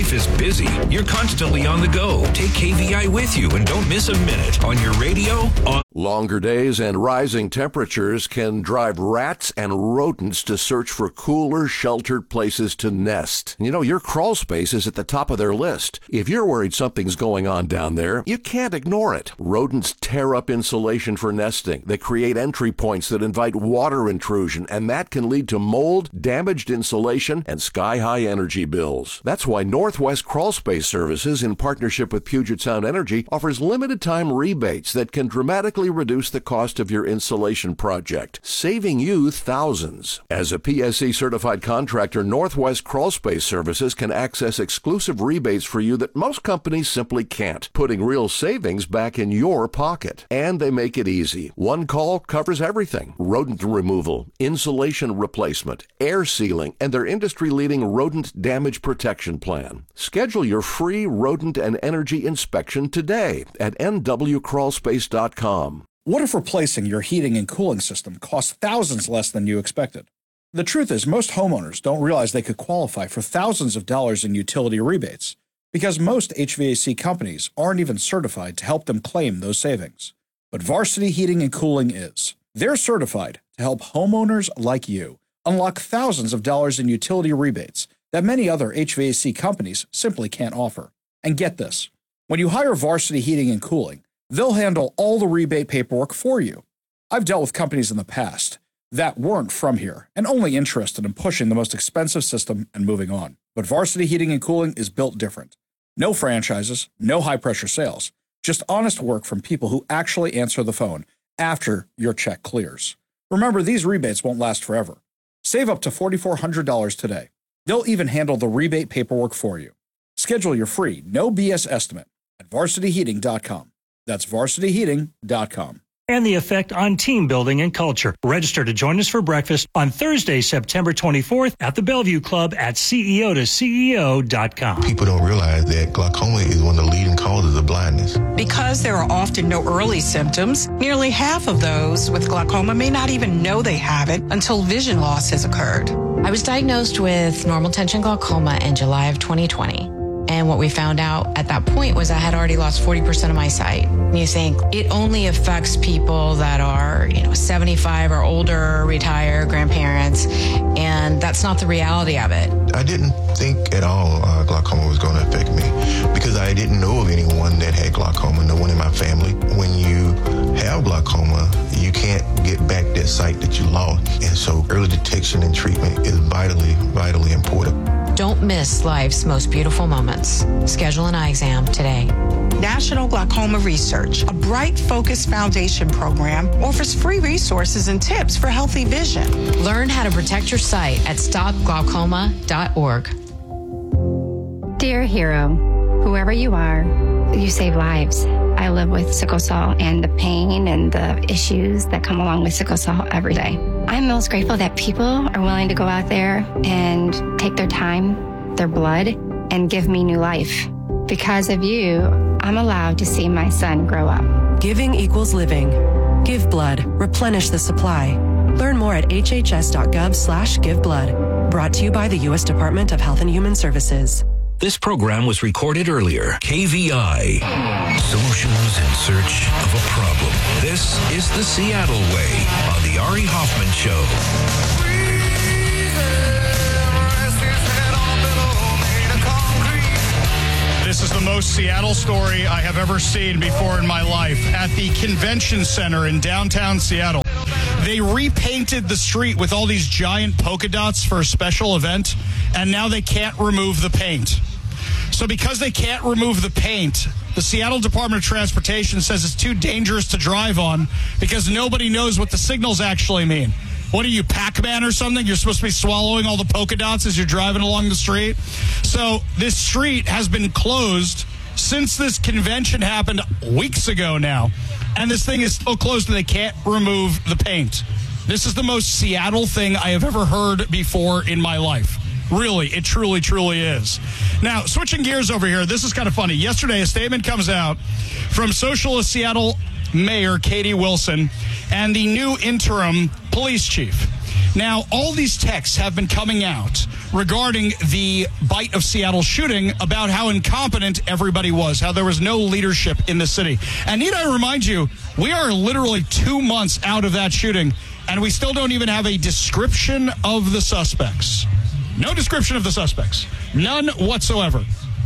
life is busy. You're constantly on the go. Take KVI with you and don't miss a minute on your radio. Longer days and rising temperatures can drive rats and rodents to search for cooler, sheltered places to nest. You know, your crawl space is at the top of their list. If you're worried something's going on down there, you can't ignore it. Rodents tear up insulation for nesting. They create entry points that invite water intrusion, and that can lead to mold, damaged insulation, and sky-high energy bills. That's why Northwest Crawl Space Services, in partnership with Puget Sound Energy, offers limited-time rebates that can dramatically reduce the cost of your insulation project, saving you thousands. As a PSC certified contractor, Northwest Crawl Space Services can access exclusive rebates for you that most companies simply can't, putting real savings back in your pocket. And they make it easy. One call covers everything: rodent removal, insulation replacement, air sealing, and their industry-leading rodent damage protection plan. Schedule your free rodent and energy inspection today at nwcrawlspace.com. What if replacing your heating and cooling system costs thousands less than you expected? The truth is, most homeowners don't realize they could qualify for thousands of dollars in utility rebates because most HVAC companies aren't even certified to help them claim those savings. But Varsity Heating and Cooling is. They're certified to help homeowners like you unlock thousands of dollars in utility rebates that many other HVAC companies simply can't offer. And get this, when you hire Varsity Heating and Cooling, they'll handle all the rebate paperwork for you. I've dealt with companies in the past that weren't from here and only interested in pushing the most expensive system and moving on. But Varsity Heating and Cooling is built different. No franchises, no high-pressure sales, just honest work from people who actually answer the phone after your check clears. Remember, these rebates won't last forever. Save up to $4,400 today. They'll even handle the rebate paperwork for you. Schedule your free, no BS estimate at varsityheating.com. That's varsityheating.com. And the effect on team building and culture. Register to join us for breakfast on Thursday, September 24th at the Bellevue Club at CEO2CEO.com. People don't realize that glaucoma is one of the leading causes of blindness. Because there are often no early symptoms, nearly half of those with glaucoma may not even know they have it until vision loss has occurred. I was diagnosed with normal tension glaucoma in July of 2020. And what we found out at that point was I had already lost 40% of my sight. And you think it only affects people that are, 75 or older, retired, grandparents, and that's not the reality of it. I didn't think at all glaucoma was going to affect me because I didn't know of anyone that had glaucoma, no one in my family. When you have glaucoma, you can't get back that sight that you lost. And so early detection and treatment is vitally, vitally important. Don't miss life's most beautiful moments. Schedule an eye exam today. National Glaucoma Research, a Bright Focus Foundation program, offers free resources and tips for healthy vision. Learn how to protect your sight at stopglaucoma.org. Dear hero, whoever you are, you save lives. I live with sickle cell and the pain and the issues that come along with sickle cell every day. I'm most grateful that people are willing to go out there and take their time, their blood, and give me new life. Because of you, I'm allowed to see my son grow up. Giving equals living. Give blood. Replenish the supply. Learn more at hhs.gov/giveblood. Brought to you by the U.S. Department of Health and Human Services. This program was recorded earlier. KVI. Solutions in search of a problem. This is the Seattle Way on the Ari Hoffman Show. This is the most Seattle story I have ever seen before in my life. At the convention center in downtown Seattle, they repainted the street with all these giant polka dots for a special event, and now they can't remove the paint. So because they can't remove the paint, the Seattle Department of Transportation says it's too dangerous to drive on because nobody knows what the signals actually mean. What are you, Pac-Man or something? You're supposed to be swallowing all the polka dots as you're driving along the street. So this street has been closed since this convention happened weeks ago now. And this thing is still closed and they can't remove the paint. This is the most Seattle thing I have ever heard before in my life. Really, it truly, truly is. Now, switching gears over here, this is kind of funny. Yesterday, a statement comes out from Socialist Seattle Mayor Katie Wilson and the new interim police chief. Now, all these texts have been coming out regarding the Bite of Seattle shooting about how incompetent everybody was, how there was no leadership in the city. And need I remind you, we are literally 2 months out of that shooting, and we still don't even have a description of the suspects. No description of the suspects. None whatsoever.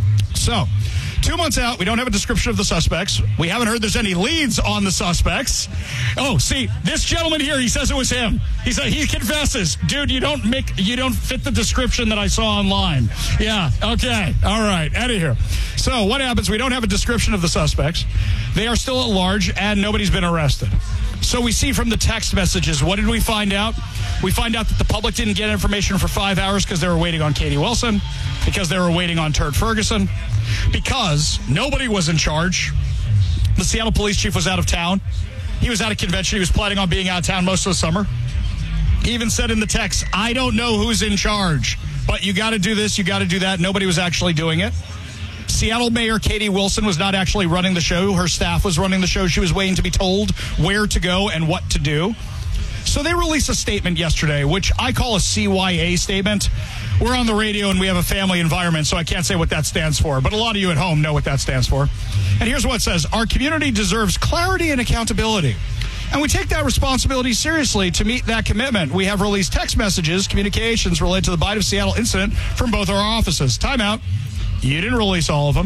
So, 2 months out, we don't have a description of the suspects. We haven't heard there's any leads on the suspects. Oh, see, this gentleman here, he says it was him. He confesses. Dude, you don't fit the description that I saw online. Yeah, okay, all right, out of here. So what happens? We don't have a description of the suspects. They are still at large, and nobody's been arrested. So we see from the text messages, what did we find out? We find out that the public didn't get information for 5 hours because they were waiting on Katie Wilson, because they were waiting on Turd Ferguson, because nobody was in charge. The Seattle police chief was out of town. He was at a convention. He was planning on being out of town most of the summer. He even said in the text, I don't know who's in charge, but you got to do this, you got to do that. Nobody was actually doing it. Seattle Mayor Katie Wilson was not actually running the show. Her staff was running the show. She was waiting to be told where to go and what to do. So they released a statement yesterday, which I call a CYA statement. We're on the radio and we have a family environment, so I can't say what that stands for. But a lot of you at home know what that stands for. And here's what it says. Our community deserves clarity and accountability. And we take that responsibility seriously. To meet that commitment, we have released text messages, communications related to the Bite of Seattle incident from both our offices. Timeout. You didn't release all of them.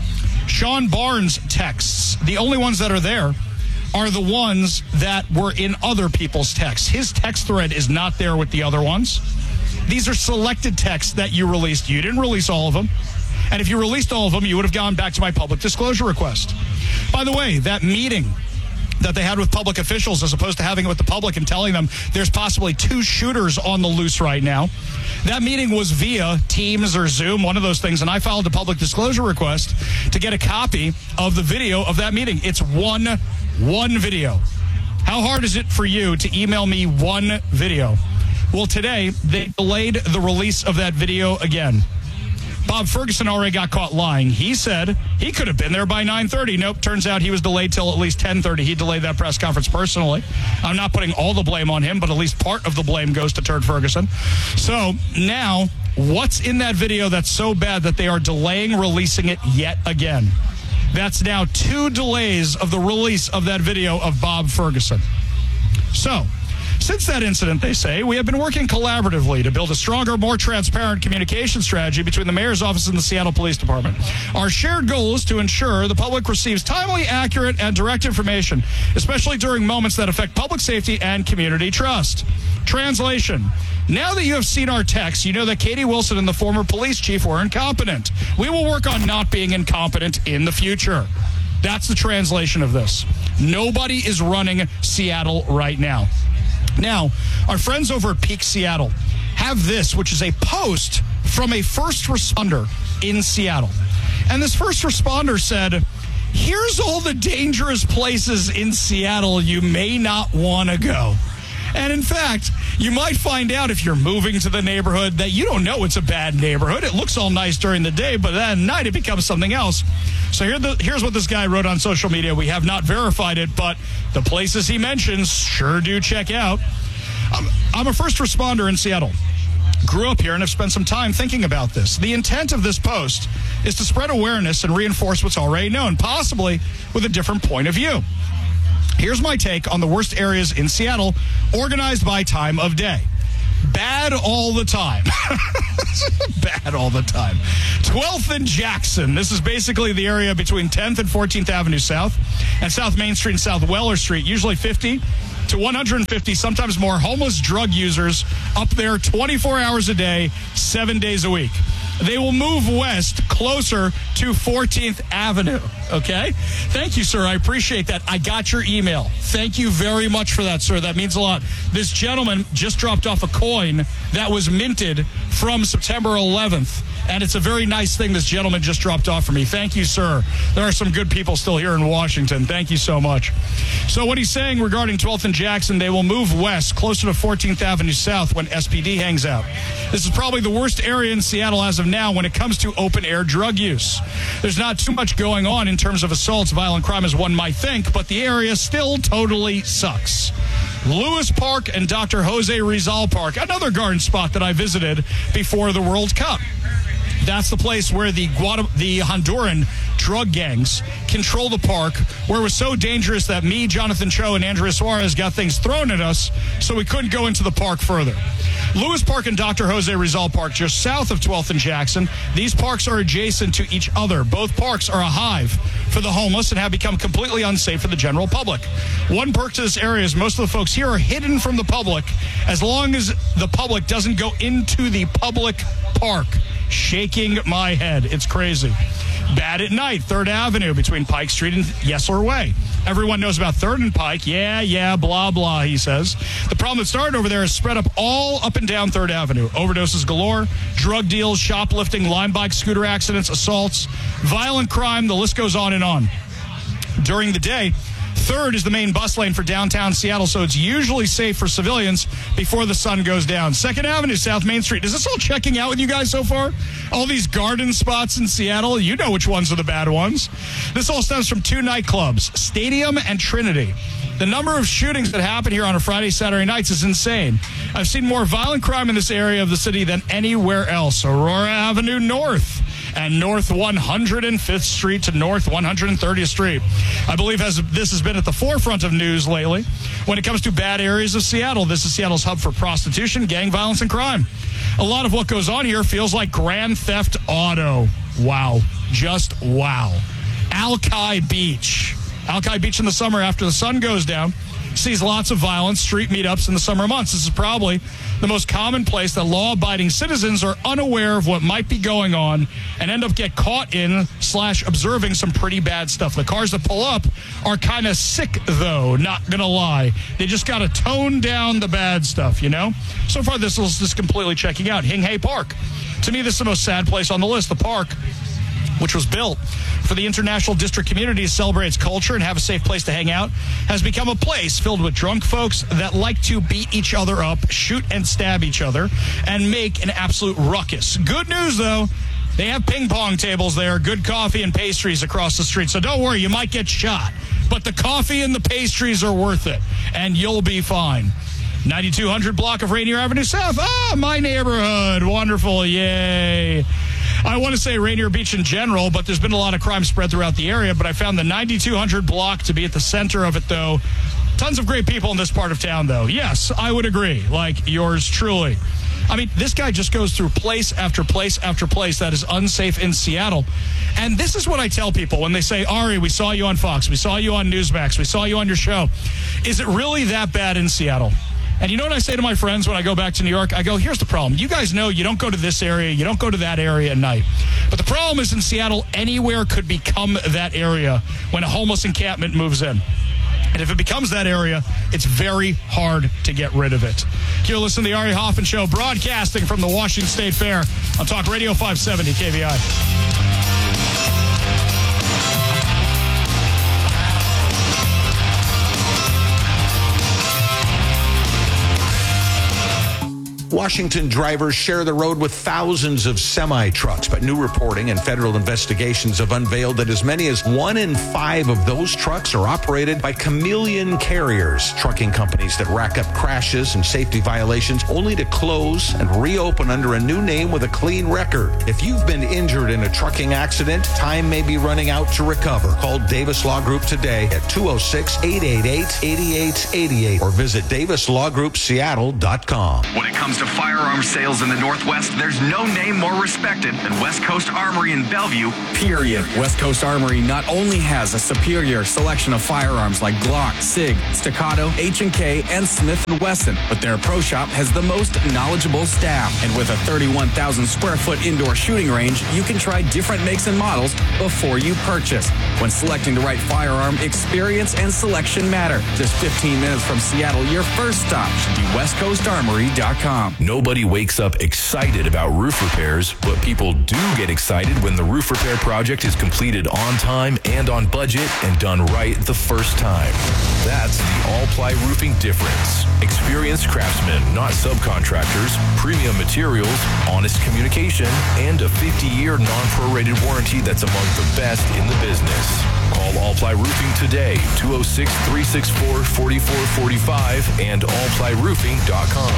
Sean Barnes' texts, the only ones that are there, are the ones that were in other people's texts. His text thread is not there with the other ones. These are selected texts that you released. You didn't release all of them. And if you released all of them, you would have gone back to my public disclosure request. By the way, that meeting that they had with public officials as opposed to having it with the public and telling them there's possibly 2 shooters on the loose right now, that meeting was via Teams or Zoom, one of those things, and I filed a public disclosure request to get a copy of the video of that meeting. It's one video. How hard is it for you to email me one video? Well, today, they delayed the release of that video again. Bob Ferguson already got caught lying. He said he could have been there by 9:30. Nope, turns out he was delayed till at least 10:30. He delayed that press conference personally. I'm not putting all the blame on him, but at least part of the blame goes to Turd Ferguson. So now, what's in that video that's so bad that they are delaying releasing it yet again? That's now 2 delays of the release of that video of Bob Ferguson. So, since that incident, they say, we have been working collaboratively to build a stronger, more transparent communication strategy between the mayor's office and the Seattle Police Department. Our shared goal is to ensure the public receives timely, accurate, and direct information, especially during moments that affect public safety and community trust. Translation. Now that you have seen our text, you know that Katie Wilson and the former police chief were incompetent. We will work on not being incompetent in the future. That's the translation of this. Nobody is running Seattle right now. Now, our friends over at Peak Seattle have this, which is a post from a first responder in Seattle. And this first responder said, here's all the dangerous places in Seattle you may not want to go. And in fact, you might find out if you're moving to the neighborhood that you don't know it's a bad neighborhood. It looks all nice during the day, but at night it becomes something else. So here's what this guy wrote on social media. We have not verified it, but the places he mentions sure do check out. I'm a first responder in Seattle. Grew up here and have spent some time thinking about this. The intent of this post is to spread awareness and reinforce what's already known, possibly with a different point of view. Here's my take on the worst areas in Seattle, organized by time of day. Bad all the time. Bad all the time. 12th and Jackson. This is basically the area between 10th and 14th Avenue South and South Main Street and South Weller Street. Usually 50 to 150, sometimes more, homeless drug users up there 24 hours a day, 7 days a week. They will move west closer to 14th Avenue, okay? Thank you, sir. I appreciate that. I got your email. Thank you very much for that, sir. That means a lot. This gentleman just dropped off a coin that was minted from September 11th, and it's a very nice thing this gentleman just dropped off for me. Thank you, sir. There are some good people still here in Washington. Thank you so much. So what he's saying regarding 12th and Jackson, they will move west closer to 14th Avenue South when SPD hangs out. This is probably the worst area in Seattle as of now when it comes to open-air drug use. There's not too much going on in terms of assaults, violent crime as one might think, but the area still totally sucks. Lewis Park and Dr. Jose Rizal Park, another garden spot that I visited before the World Cup. That's the place where the Honduran drug gangs control the park, where it was so dangerous that me, Jonathan Cho, and Andrea Suarez got things thrown at us, so we couldn't go into the park further. Lewis Park and Dr. Jose Rizal Park, just south of 12th and Jackson. These parks are adjacent to each other. Both parks are a hive for the homeless and have become completely unsafe for the general public. One perk to this area is most of the folks here are hidden from the public as long as the public doesn't go into the public park. Shaking my head. It's crazy. Bad at night, 3rd Avenue between Pike Street and Yesler Way. Everyone knows about 3rd and Pike. Yeah, blah, blah, he says. The problem that started over there is spread up and down 3rd Avenue. Overdoses galore, drug deals, shoplifting, lime bike, scooter accidents, assaults, violent crime, the list goes on and on. During the day, 3rd is the main bus lane for downtown Seattle, so it's usually safe for civilians before the sun goes down. 2nd Avenue, South Main Street. Is this all checking out with you guys so far? All these garden spots in Seattle, you know which ones are the bad ones. This all stems from 2 nightclubs, Stadium and Trinity. The number of shootings that happen here on a Friday, Saturday nights is insane. I've seen more violent crime in this area of the city than anywhere else. Aurora Avenue North and North 105th Street to North 130th Street. I believe this has been at the forefront of news lately. When it comes to bad areas of Seattle, this is Seattle's hub for prostitution, gang violence, and crime. A lot of what goes on here feels like Grand Theft Auto. Wow. Just wow. Alki Beach. Alki Beach in the summer after the sun goes down sees lots of violence, street meetups in the summer months. This is probably the most common place that law-abiding citizens are unaware of what might be going on and end up get caught in / observing some pretty bad stuff. The cars that pull up are kind of sick, though, not going to lie. They just got to tone down the bad stuff, you know? So far, this is just completely checking out. Hing Hay Park. To me, this is the most sad place on the list. The park, which was built for the international district community to celebrate its culture and have a safe place to hang out, has become a place filled with drunk folks that like to beat each other up, shoot and stab each other, and make an absolute ruckus. Good news, though, they have ping pong tables there, good coffee and pastries across the street. So don't worry, you might get shot, but the coffee and the pastries are worth it, and you'll be fine. 9200 block of Rainier Avenue South. My neighborhood. Wonderful. Yay. I want to say Rainier Beach in general, but there's been a lot of crime spread throughout the area. But I found the 9200 block to be at the center of it, though. Tons of great people in this part of town, though. Yes, I would agree. Like yours truly. I mean, this guy just goes through place after place after place that is unsafe in Seattle. And this is what I tell people when they say, Ari, we saw you on Fox. We saw you on Newsmax. We saw you on your show. Is it really that bad in Seattle? And you know what I say to my friends when I go back to New York? I go, here's the problem. You guys know you don't go to this area, you don't go to that area at night. But the problem is in Seattle, anywhere could become that area when a homeless encampment moves in. And if it becomes that area, it's very hard to get rid of it. You're listening to the Ari Hoffman Show, broadcasting from the Washington State Fair on Talk Radio 570 KVI. Washington drivers share the road with thousands of semi-trucks, but new reporting and federal investigations have unveiled that as many as 1 in 5 of those trucks are operated by chameleon carriers, trucking companies that rack up crashes and safety violations only to close and reopen under a new name with a clean record. If you've been injured in a trucking accident, time may be running out to recover. Call Davis Law Group today at 206-888-8888 or visit davislawgroupseattle.com. When it comes to firearm sales in the Northwest, there's no name more respected than West Coast Armory in Bellevue. Period. West Coast Armory not only has a superior selection of firearms like Glock, SIG, Staccato, H&K, and Smith & Wesson, but their pro shop has the most knowledgeable staff. And with a 31,000 square foot indoor shooting range, you can try different makes and models before you purchase. When selecting the right firearm, experience and selection matter. Just 15 minutes from Seattle, your first stop should be westcoastarmory.com. system. Nobody wakes up excited about roof repairs, but people do get excited when the roof repair project is completed on time and on budget and done right the first time. That's the All-Ply Roofing difference. Experienced craftsmen, not subcontractors, premium materials, honest communication, and a 50-year non-prorated warranty that's among the best in the business. Call All-Ply Roofing today, 206-364-4445 and allplyroofing.com.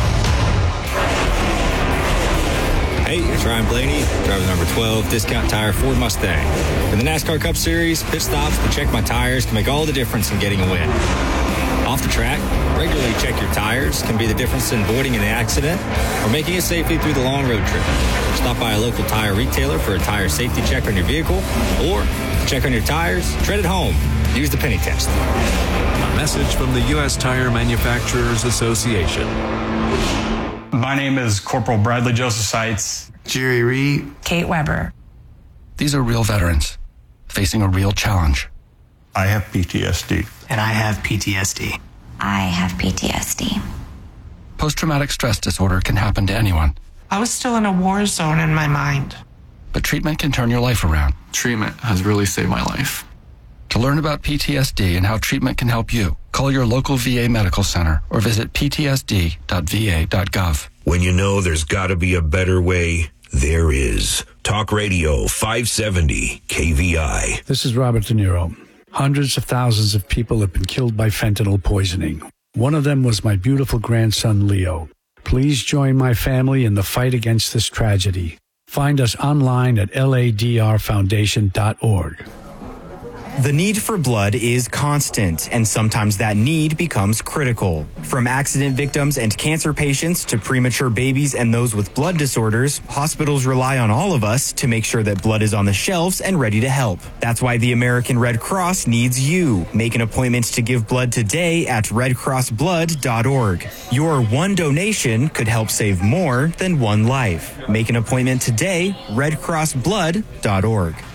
Hey, it's Ryan Blaney, driver number 12, Discount Tire Ford Mustang. For the NASCAR Cup Series, pit stops to check my tires can make all the difference in getting a win. Off the track, regularly check your tires can be the difference in avoiding an accident or making it safely through the long road trip. Stop by a local tire retailer for a tire safety check on your vehicle, or check on your tires, tread at home. Use the penny test. A message from the U.S. Tire Manufacturers Association. My name is Corporal Bradley Joseph Seitz. Jerry Reed. Kate Weber. These are real veterans facing a real challenge. I have PTSD. And I have PTSD. I have PTSD. Post-traumatic stress disorder can happen to anyone. I was still in a war zone in my mind. But treatment can turn your life around. Treatment has really saved my life. To learn about PTSD and how treatment can help you, call your local VA medical center or visit ptsd.va.gov. When you know there's got to be a better way, there is. Talk Radio 570 KVI. This is Robert De Niro. Hundreds of thousands of people have been killed by fentanyl poisoning. One of them was my beautiful grandson, Leo. Please join my family in the fight against this tragedy. Find us online at ladrfoundation.org. The need for blood is constant, and sometimes that need becomes critical. From accident victims and cancer patients to premature babies and those with blood disorders, hospitals rely on all of us to make sure that blood is on the shelves and ready to help. That's why the American Red Cross needs you. Make an appointment to give blood today at redcrossblood.org. Your one donation could help save more than one life. Make an appointment today, redcrossblood.org.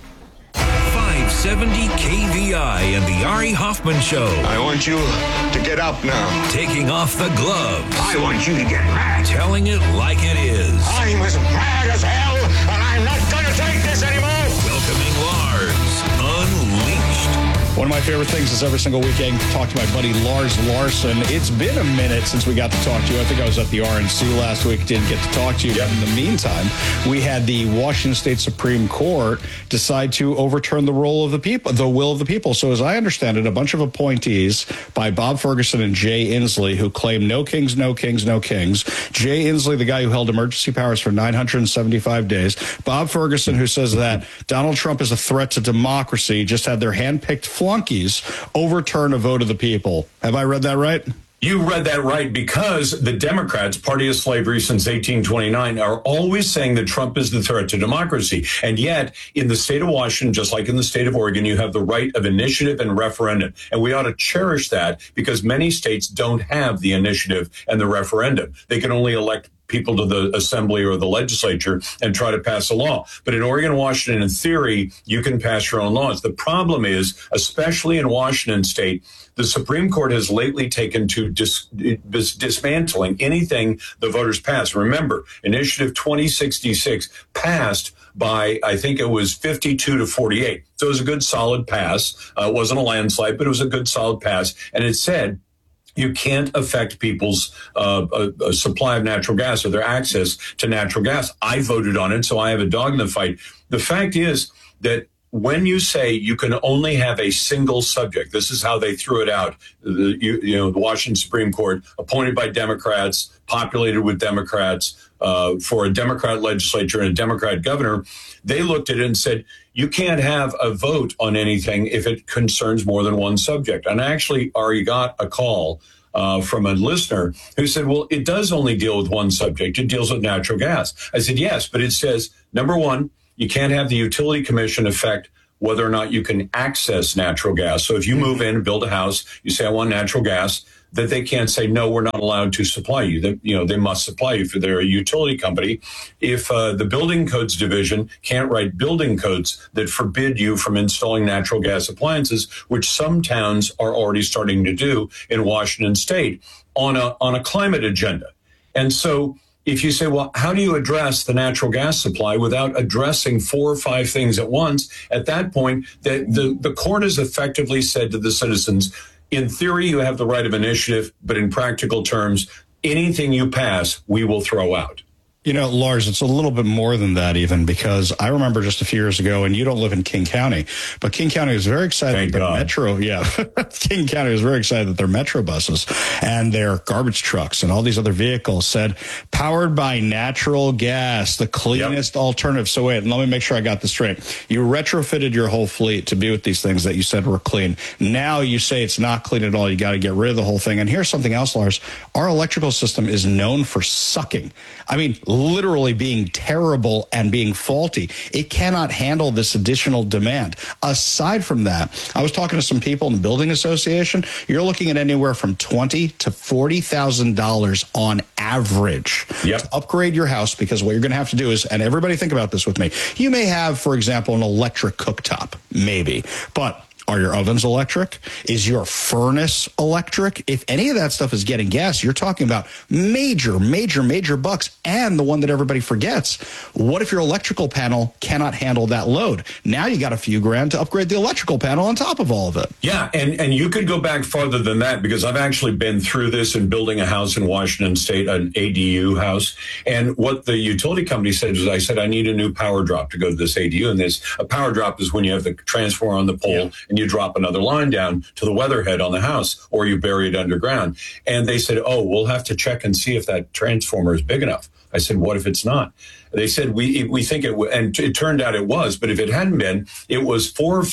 570 KVI and the Ari Hoffman Show. I want you to get up now. Taking off the gloves. I want you to get mad. Telling it like it is. I'm as mad as hell, and I'm not going to take this anymore. Welcoming Lars Unleashed. One of my favorite things is every single weekend talk to my buddy Lars Larson. It's been a minute since we got to talk to you. I think I was at the RNC last week, didn't get to talk to you. But in the meantime, we had the Washington State Supreme Court decide to overturn the will of the people. So as I understand it, a bunch of appointees by Bob Ferguson and Jay Inslee, who claim no kings, no kings, no kings. Jay Inslee, the guy who held emergency powers for 975 days. Bob Ferguson, who says that Donald Trump is a threat to democracy, just had their hand-picked flunkies overturn a vote of the people. Have I read that right? You read that right, because the Democrats, party of slavery since 1829, are always saying that Trump is the threat to democracy. And yet, in the state of Washington, just like in the state of Oregon, you have the right of initiative and referendum. And we ought to cherish that, because many states don't have the initiative and the referendum. They can only elect people to the assembly or the legislature and try to pass a law. But in Oregon, Washington, in theory, you can pass your own laws. The problem is, especially in Washington state, the Supreme Court has lately taken to dismantling anything the voters pass. Remember, Initiative 2066 passed by, I think it was 52 to 48. So it was a good solid pass. It wasn't a landslide, but it was a good solid pass. And it said, you can't affect people's supply of natural gas or their access to natural gas. I voted on it, so I have a dog in the fight. The fact is that when you say you can only have a single subject, this is how they threw it out. The Washington Supreme Court, appointed by Democrats, populated with Democrats, for a Democrat legislature and a Democrat governor, they looked at it and said, you can't have a vote on anything if it concerns more than one subject. And I actually already got a call from a listener who said, well, it does only deal with one subject. It deals with natural gas. I said, yes, but it says, number one, you can't have the Utility Commission affect whether or not you can access natural gas. So if you move in and build a house, you say, I want natural gas, that they can't say, no, we're not allowed to supply you. They must supply you, for they're a utility company. If the Building Codes Division can't write building codes that forbid you from installing natural gas appliances, which some towns are already starting to do in Washington state, on a climate agenda. And so if you say, well, how do you address the natural gas supply without addressing 4 or 5 things at once? At that point, the court has effectively said to the citizens, in theory, you have the right of initiative, but in practical terms, anything you pass, we will throw out. You know, Lars, it's a little bit more than that even, because I remember just a few years ago, and you don't live in King County, but King County was very excited that their metro, King County was very excited that their metro buses and their garbage trucks and all these other vehicles said, powered by natural gas, the cleanest alternative. So wait, let me make sure I got this straight. You retrofitted your whole fleet to be with these things that you said were clean. Now you say it's not clean at all. You got to get rid of the whole thing. And here's something else, Lars. Our electrical system is known for sucking. I mean, literally being terrible and being faulty. It cannot handle this additional demand. Aside from that, I was talking to some people in the building association. You're looking at anywhere from $20,000 to $40,000 on average to upgrade your house, because what you're going to have to do is, and everybody think about this with me, you may have, for example, an electric cooktop, maybe, but are your ovens electric? Is your furnace electric? If any of that stuff is getting gas, you're talking about major bucks. And the one that everybody forgets, what if your electrical panel cannot handle that load? Now you got a few grand to upgrade the electrical panel on top of all of it. Yeah, and you could go back farther than that, because I've actually been through this in building a house in Washington State, an ADU house. And what the utility company said is, I said, I need a new power drop to go to this ADU. And a power drop is when you have the transformer on the pole and you drop another line down to the weatherhead on the house, or you bury it underground. And they said, oh, we'll have to check and see if that transformer is big enough. I said, what if it's not? They said, we think it would, and it turned out it was, but if it hadn't been, it was $4,000 or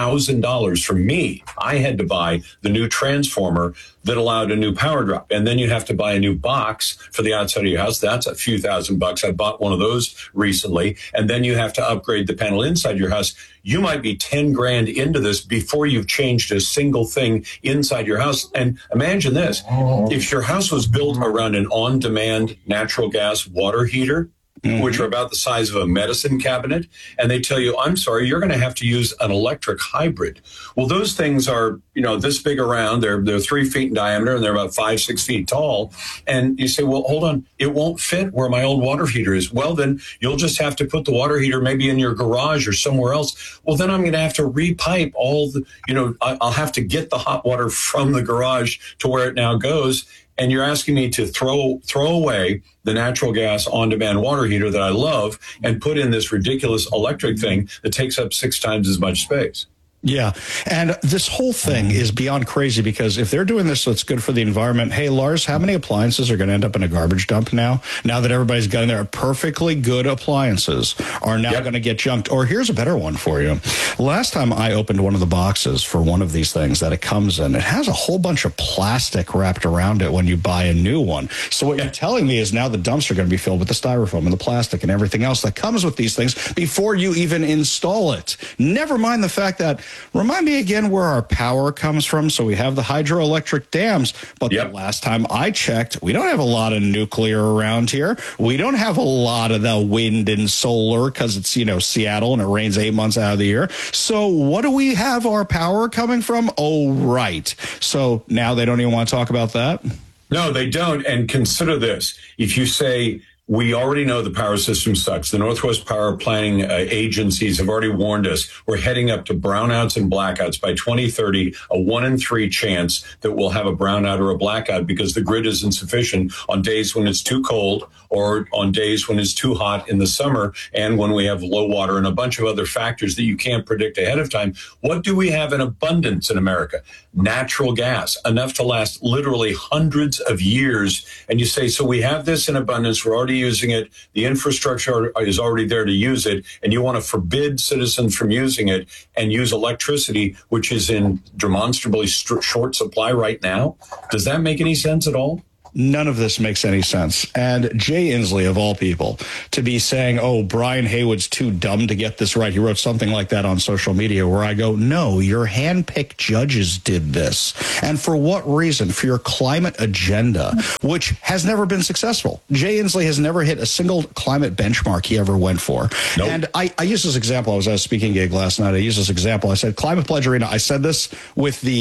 $5,000 for me. I had to buy the new transformer that allowed a new power drop. And then you have to buy a new box for the outside of your house. That's a few $1,000s. I bought one of those recently. And then you have to upgrade the panel inside your house. You might be 10 grand into this before you've changed a single thing inside your house. And imagine this, if your house was built around an on-demand natural gas water heater, which are about the size of a medicine cabinet, and they tell you, I'm sorry, you're going to have to use an electric hybrid. Well, those things are, this big around. They're 3 feet in diameter, and they're about 5-6 feet tall. And you say, well, hold on, it won't fit where my old water heater is. Well, then you'll just have to put the water heater maybe in your garage or somewhere else. Well, then I'm going to have to repipe all the, I'll have to get the hot water from the garage to where it now goes. And you're asking me to throw away the natural gas on-demand water heater that I love and put in this ridiculous electric thing that takes up 6 times as much space. Yeah. And this whole thing is beyond crazy, because if they're doing this so it's good for the environment, hey, Lars, how many appliances are going to end up in a garbage dump now? Now that everybody's got in there, perfectly good appliances are now going to get junked. Or here's a better one for you. Last time I opened one of the boxes for one of these things that it comes in, it has a whole bunch of plastic wrapped around it when you buy a new one. So what you're telling me is now the dumps are going to be filled with the styrofoam and the plastic and everything else that comes with these things before you even install it. Never mind the fact that, remind me again where our power comes from. So we have the hydroelectric dams, but the last time I checked, we don't have a lot of nuclear around here. We don't have a lot of the wind and solar because it's, Seattle and it rains 8 months out of the year. So what do we have our power coming from? Oh, right. So now they don't even want to talk about that? No, they don't. And consider this. If you say, we already know the power system sucks. The Northwest Power Planning agencies have already warned us. We're heading up to brownouts and blackouts. By 2030, a 1 in 3 chance that we'll have a brownout or a blackout because the grid is insufficient on days when it's too cold or on days when it's too hot in the summer and when we have low water and a bunch of other factors that you can't predict ahead of time. What do we have in abundance in America? Natural gas, enough to last literally hundreds of years. And you say, so we have this in abundance. We're already using it. The infrastructure is already there to use it. And you want to forbid citizens from using it and use electricity, which is in demonstrably short supply right now. Does that make any sense at all? None of this makes any sense. And Jay Inslee, of all people, to be saying, oh, Brian Haywood's too dumb to get this right. He wrote something like that on social media where I go, no, your hand-picked judges did this. And for what reason? For your climate agenda, which has never been successful. Jay Inslee has never hit a single climate benchmark he ever went for. Nope. And I used this example. I was at a speaking gig last night. I used this example. I said, Climate Pledge Arena. I said this with the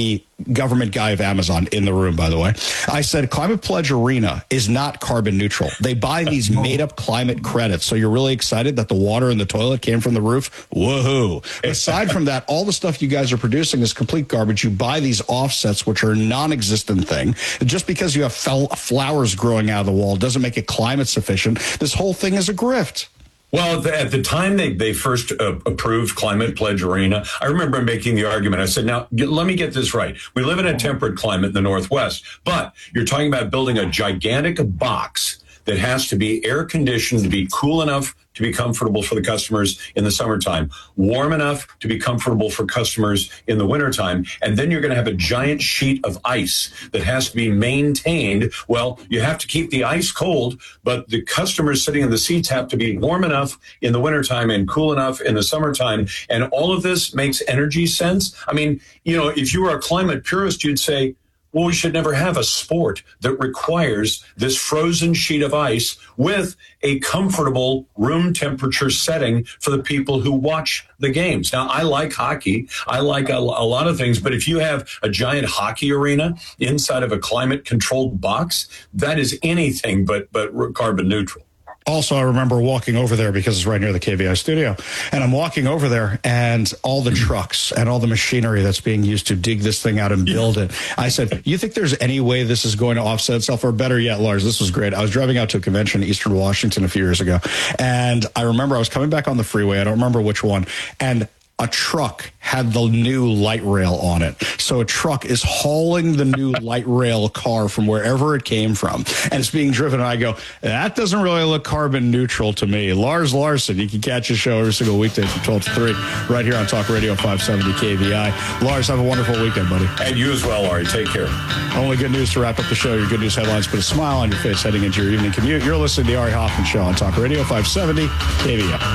government guy of Amazon in the room, by the way. I said Climate Pledge Arena is not carbon neutral. They buy these made-up climate credits, so you're really excited that the water in the toilet came from the roof? Woohoo! Aside from that, all the stuff you guys are producing is complete garbage. You buy these offsets, which are a non-existent thing. Just because you have flowers growing out of the wall doesn't make it climate sufficient. This whole thing is a grift. Well, at the time they first approved Climate Pledge Arena, I remember making the argument. I said, now, let me get this right. We live in a temperate climate in the Northwest, but you're talking about building a gigantic box that has to be air conditioned to be cool enough to be comfortable for the customers in the summertime, warm enough to be comfortable for customers in the wintertime. And then you're going to have a giant sheet of ice that has to be maintained. Well, you have to keep the ice cold, but the customers sitting in the seats have to be warm enough in the wintertime and cool enough in the summertime. And all of this makes energy sense. I mean, you know, if you were a climate purist, you'd say, well, we should never have a sport that requires this frozen sheet of ice with a comfortable room temperature setting for the people who watch the games. Now, I like hockey. I like a lot of things, but if you have a giant hockey arena inside of a climate-controlled box, that is anything but carbon neutral. Also, I remember walking over there because it's right near the KVI studio. And I'm walking over there and all the trucks and all the machinery that's being used to dig this thing out and build it. I said, you think there's any way this is going to offset itself? Or better yet, Lars, this was great. I was driving out to a convention in Eastern Washington a few years ago. And I remember I was coming back on the freeway. I don't remember which one. And a truck had the new light rail on it. So a truck is hauling the new light rail car from wherever it came from, and it's being driven. And I go, that doesn't really look carbon neutral to me. Lars Larson, you can catch his show every single weekday from 12 to 3 right here on Talk Radio 570 KVI. Lars, have a wonderful weekend, buddy. And you as well, Ari. Take care. Only good news to wrap up the show. Your good news headlines put a smile on your face heading into your evening commute. You're listening to the Ari Hoffman Show on Talk Radio 570 KVI.